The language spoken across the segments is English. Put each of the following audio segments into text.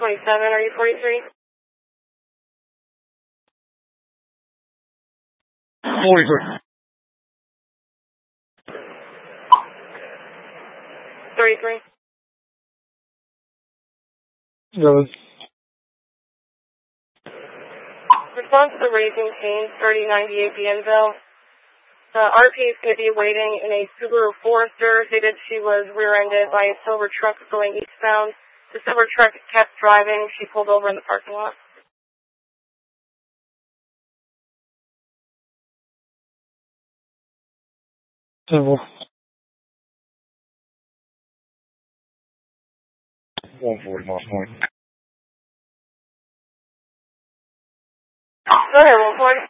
27, are you 43? 43. 33. Goes. Response to Raising Cane, 3098 Bienville. RP is going to be waiting in a Subaru Forester. Stated she was rear-ended by a silver truck going eastbound. The silver truck kept driving. She pulled over in the parking lot. Simple. 140 miles point. Go ahead, 140.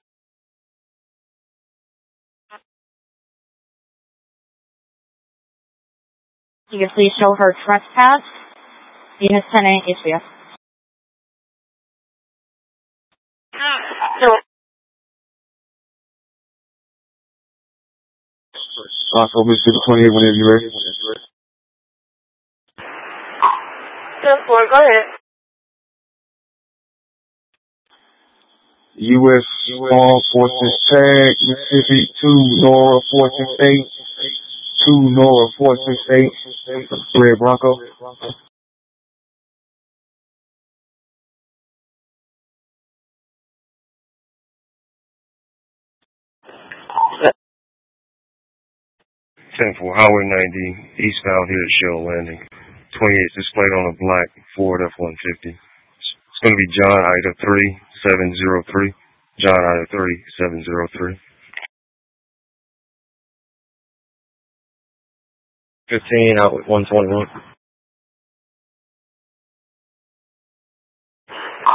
You can please show her trespass. Unit 10A HBS. Also, Mississippi 28 whenever you're ready. 10-4, go ahead. U.S. Armed Forces tag, Mississippi 2 Nora 468, 2 Nora 468, Red Bronco. For Highway 90, eastbound here at Shell Landing. 28 displayed on a black Ford F-150. It's going to be John Ida 3703. John Ida 3703. 15 out with 121.